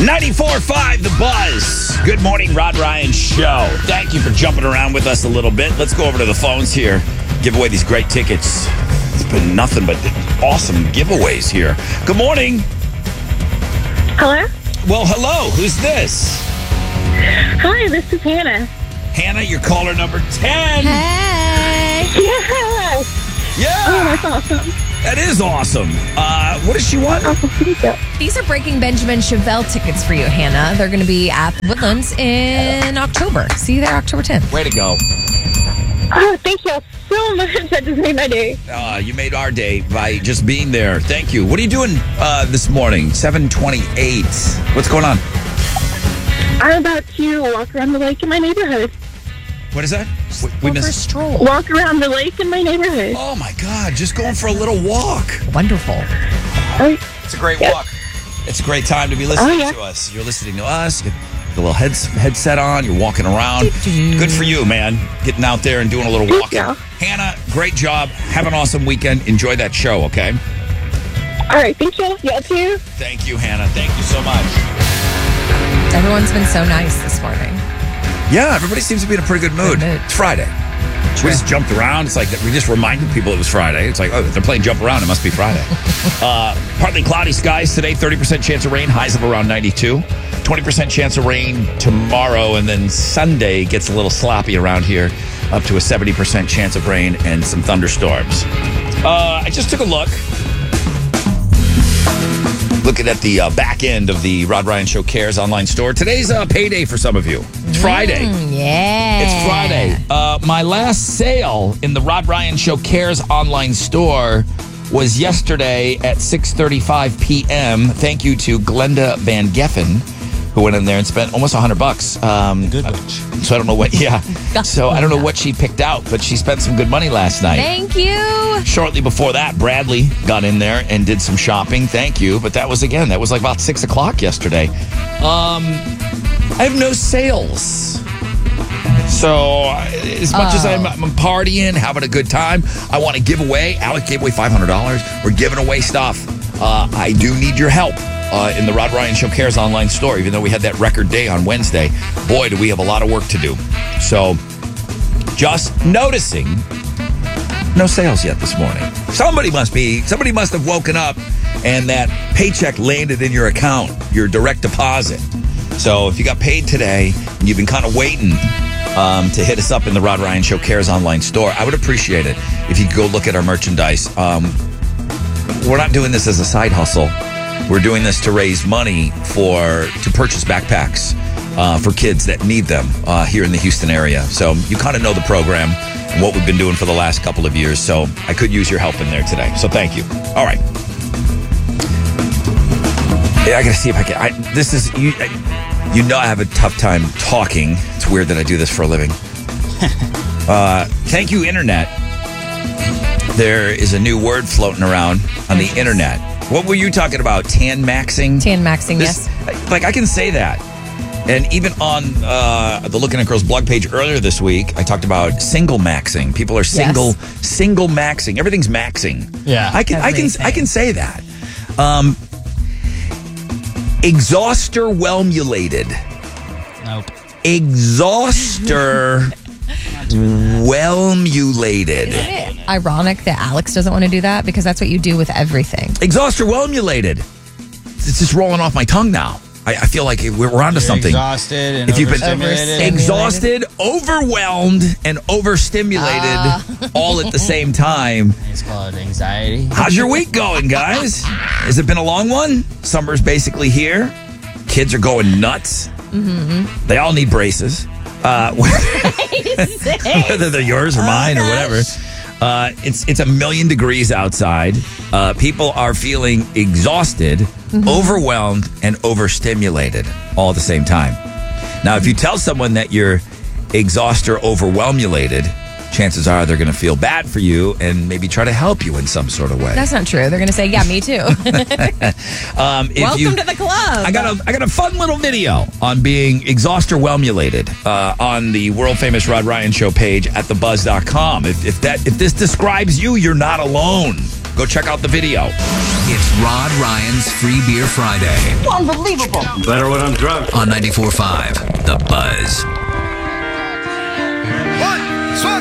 94.5 The Buzz. Good morning, Rod Ryan Show. Thank you for jumping around with us a little bit. Let's go over to the phones here. Give away these great tickets. It's been nothing but awesome giveaways here. Good morning. Hello? Well, hello. Who's this? Hi, this is Hannah. Hannah, you're caller number 10. Hey! Yes! Yeah. Oh, that's awesome. That is awesome. What does she want? Oh, thank you. These are Breaking Benjamin Chevelle tickets for you, Hannah. They're going to be at the Woodlands in October. See you there October 10th. Way to go. Oh, thank you so much. That just made my day. You made our day by just being there. Thank you. What are you doing this morning? 7:28. What's going on? I'm about to walk around the lake in my neighborhood. What is that? Go for a stroll. Walk around the lake in my neighborhood. Oh my God! Just going for a little walk. Wonderful. Oh, It's a great Yep. walk. It's a great time to be listening yeah. to us. You're listening to us. You get the little headset on. You're walking around. Good for you, man. Getting out there and doing a little Thank walking. you. Hannah, great job. Have an awesome weekend. Enjoy that show. Okay. all right, thank you. You too. Thank you, Hannah. Thank you so much. Everyone's been so nice this morning. Yeah, everybody seems to be in a pretty good mood. Good mood. It's Friday. We just jumped around. It's like we just reminded people it was Friday. It's like, oh, they're playing jump around. It must be Friday. Partly cloudy skies today, 30% chance of rain, highs of around 92. 20% chance of rain tomorrow, and then Sunday gets a little sloppy around here, up to a 70% chance of rain and some thunderstorms. I just took a look. Looking at the back end of the Rod Ryan Show Cares online store. Today's payday for some of you. It's Friday. Yeah. It's Friday. My last sale in the Rod Ryan Show Cares online store was yesterday at 6:35 p.m. Thank you to Glenda Van Geffen, who went in there and spent almost $100. Good witch. So I don't know what. Yeah. So I don't know what she picked out, but she spent some good money last night. Thank you. Shortly before that, Bradley got in there and did some shopping. Thank you. But that was like about 6 o'clock yesterday. I have no sales. So as much as I'm partying, having a good time, I want to give away. Alec gave away $500. We're giving away stuff. I do need your help in the Rod Ryan Show Cares online store, even though we had that record day on Wednesday. Boy, do we have a lot of work to do. So just noticing, no sales yet this morning. Somebody must have woken up and that paycheck landed in your account, your direct deposit. So if you got paid today and you've been kind of waiting to hit us up in the Rod Ryan Show Cares online store, I would appreciate it if you could go look at our merchandise. We're not doing this as a side hustle. We're doing this to raise money to purchase backpacks for kids that need them here in the Houston area. So you kind of know the program and what we've been doing for the last couple of years. So I could use your help in there today. So thank you. All right. Yeah, I got to see if I can. You know I have a tough time talking. It's weird that I do this for a living. Thank you, Internet. There is a new word floating around on the Internet. What were you talking about? Tan maxing? Tan maxing, yes. Like, I can say that. And even on the Looking at Girls blog page earlier this week, I talked about single maxing. People are single maxing. Everything's maxing. Yeah. I can say that. Exhauster-whelmulated. Nope. Exhauster-whelmulated. Isn't it ironic that Alex doesn't want to do that? Because that's what you do with everything. Exhauster-whelmulated. It's just rolling off my tongue now. I feel like we're onto something. Exhausted and If you've been overstimulated. exhausted, overwhelmed, and overstimulated all at the same time. It's called anxiety. How's your week going, guys? Has it been a long one? Summer's basically here. Kids are going nuts. Mm-hmm. They all need braces. Whether they're yours or mine or whatever. It's 1,000,000 degrees outside. People are feeling exhausted, overwhelmed, and overstimulated all at the same time. Now, if you tell someone that you're exhausted or overwhelmulated, chances are they're going to feel bad for you and maybe try to help you in some sort of way. That's not true. They're going to say, yeah, me too. Welcome to the club. I got a fun little video on being exhauster-whelmulated on the world famous Rod Ryan Show page at thebuzz.com. If this describes you, you're not alone. Go check out the video. It's Rod Ryan's Free Beer Friday Unbelievable. Better when I'm drunk. on 94.5 The Buzz.